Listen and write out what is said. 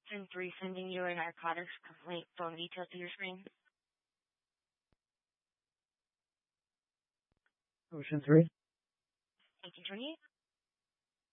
Ocean 3 sending you a narcotics complaint phone details to your screen. Ocean 3. Thank you, 28.